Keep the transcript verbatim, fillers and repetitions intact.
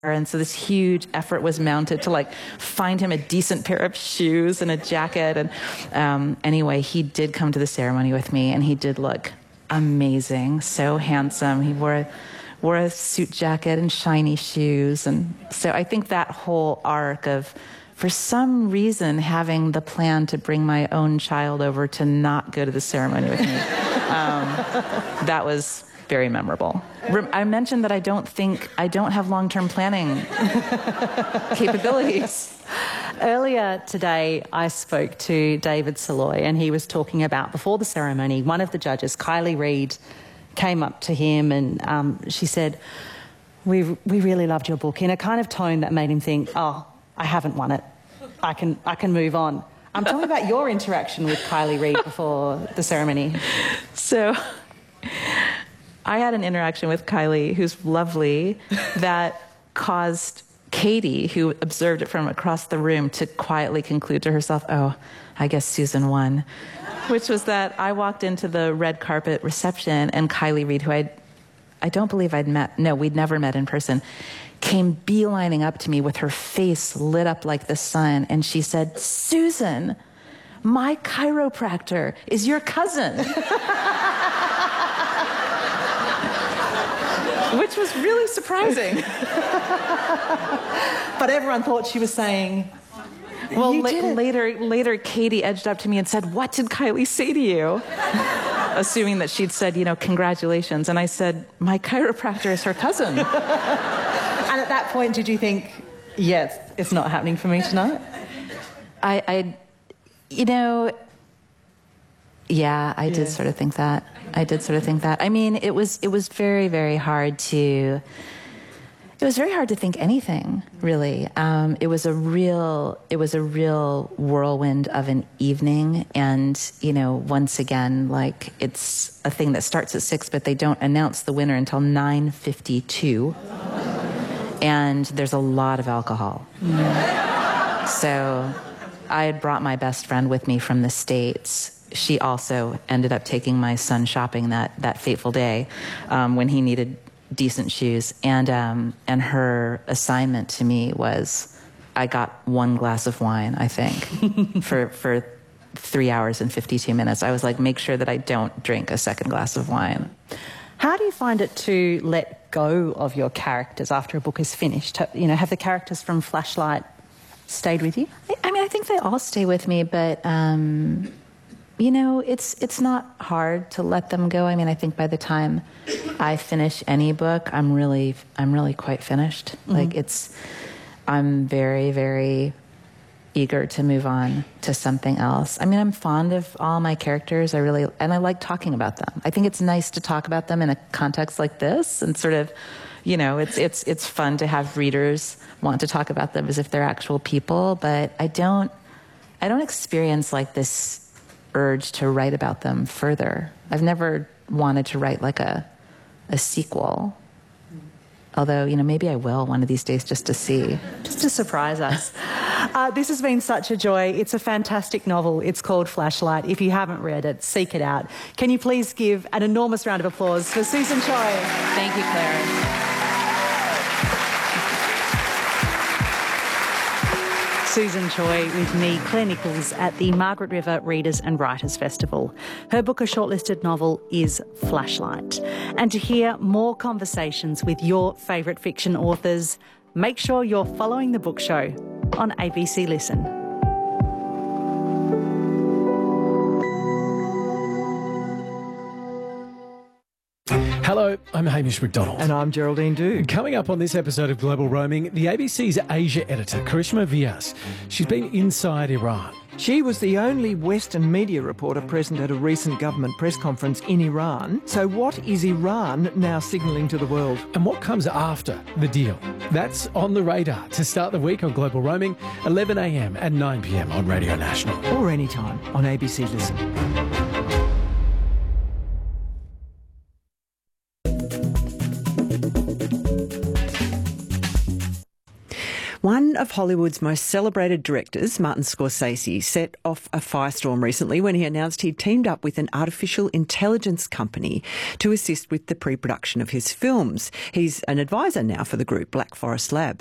And so this huge effort was mounted to like find him a decent pair of shoes and a jacket. And um, anyway, he did come to the ceremony with me, and he did look amazing, so handsome. He wore a, wore a suit jacket and shiny shoes. And so I think that whole arc of, for some reason, having the plan to bring my own child over to not go to the ceremony with me, um, that was very memorable. I mentioned that I don't think, I don't have long-term planning capabilities. Earlier today, I spoke to David Saloy, and he was talking about, before the ceremony, one of the judges, Kylie Reid, came up to him and um, she said, we, we really loved your book, in a kind of tone that made him think, oh, I haven't won it. I can, I can move on. I'm talking about your interaction with Kylie Reid before the ceremony. So I had an interaction with Kylie, who's lovely, that caused Katie, who observed it from across the room, to quietly conclude to herself, oh, I guess Susan won, which was that I walked into the red carpet reception, and Kylie Reid, who I I don't believe I'd met, no, we'd never met in person, came beelining up to me with her face lit up like the sun, and she said, Susan, my chiropractor is your cousin. Which was really surprising. But everyone thought she was saying, well, la later, later Katie edged up to me and said, what did Kylie say to you? Assuming that she'd said, you know, congratulations. And I said, my chiropractor is her cousin. And at that point, did you think, yes, it's not happening for me tonight? I, I you know, yeah, I yeah. did sort of think that. I did sort of think that. I mean, it was it was very, very hard to, it was very hard to think anything, really. Um, it was a real, it was a real whirlwind of an evening. And, you know, once again, like, it's a thing that starts at six, but they don't announce the winner until nine fifty-two. And there's a lot of alcohol. Mm. So I had brought my best friend with me from the States. She also ended up taking my son shopping that, that fateful day um, when he needed decent shoes. And, um, and her assignment to me was, I got one glass of wine, I think, for, for three hours and fifty-two minutes. I was like, make sure that I don't drink a second glass of wine. How do you find it to let go of your characters after a book is finished? You know, have the characters from Flashlight stayed with you? I, I mean, I think they all stay with me, but... Um, You know, it's it's not hard to let them go. I mean, I think by the time I finish any book, I'm really I'm really quite finished. Mm-hmm. Like it's, I'm very very eager to move on to something else. I mean, I'm fond of all my characters. I really and I like talking about them. I think it's nice to talk about them in a context like this, and sort of, you know, it's it's it's fun to have readers want to talk about them as if they're actual people. But I don't I don't experience like this urge to write about them further. I've never wanted to write like a a sequel. Although, you know, maybe I will one of these days just to see. Just to surprise us. Uh, this has been such a joy. It's a fantastic novel. It's called Flashlight. If you haven't read it, seek it out. Can you please give an enormous round of applause for Susan Choi? Thank you, Claire. Susan Choi with me, Claire Nichols, at the Margaret River Readers and Writers Festival. Her book, a shortlisted novel, is Flashlight. And to hear more conversations with your favourite fiction authors, make sure you're following The Book Show on A B C Listen. Hello, I'm Hamish McDonald. And I'm Geraldine Doogue. Coming up on this episode of Global Roaming, the A B C's Asia editor, Karishma Vyas. She's been inside Iran. She was the only Western media reporter present at a recent government press conference in Iran. So what is Iran now signalling to the world? And what comes after the deal? That's on the radar to start the week on Global Roaming, eleven a m and nine p m on Radio National. Or anytime on A B C Listen. One of Hollywood's most celebrated directors, Martin Scorsese, set off a firestorm recently when he announced he'd teamed up with an artificial intelligence company to assist with the pre-production of his films. He's an advisor now for the group Black Forest Labs.